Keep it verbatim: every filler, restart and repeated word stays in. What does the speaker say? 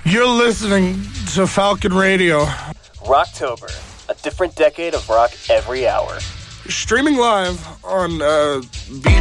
You're listening to Falcon Radio. Rocktober, a different decade of rock every hour. Streaming live on uh, B